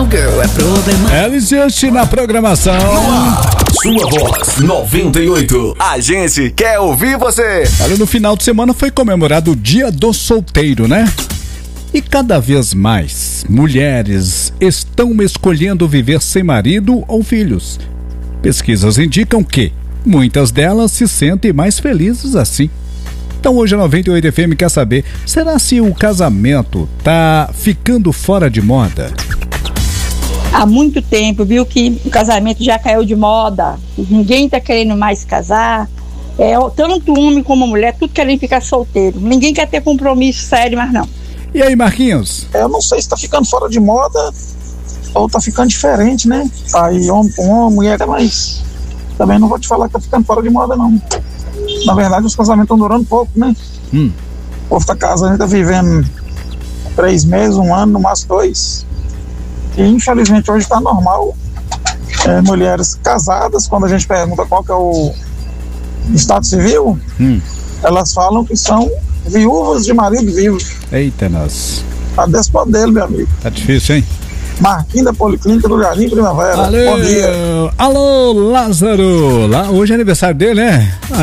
girl, é problema. Elisiante na programação. Sua voz 98. A gente quer ouvir você. Olha, no final de semana foi comemorado o Dia do Solteiro, né? E cada vez mais mulheres estão escolhendo viver sem marido ou filhos. Pesquisas indicam que muitas delas se sentem mais felizes assim. Então hoje a 98 FM quer saber, será se o casamento tá ficando fora de moda? Há muito tempo, viu, que o casamento já caiu de moda. Ninguém tá querendo mais casar. Tanto homem como mulher, tudo querem ficar solteiro. Ninguém quer ter compromisso sério, mas não. E aí, Marquinhos? Eu não sei se tá ficando fora de moda ou tá ficando diferente, né? Aí homem com homem, mulher, mas também não vou te falar que tá ficando fora de moda, não. Na verdade, os casamentos estão durando pouco, né? O povo tá casando, tá vivendo 3 meses, 1 ano, no máximo 2. E infelizmente hoje tá normal. Mulheres casadas, quando a gente pergunta qual que é o estado civil, elas falam que são viúvas de marido vivo. Eita, nós. Tá despado dele, meu amigo. Tá difícil, hein? Marquinhos da Policlínica do Jardim Primavera. Valeu. Bom dia. Alô, Lázaro. Hoje é aniversário dele, né?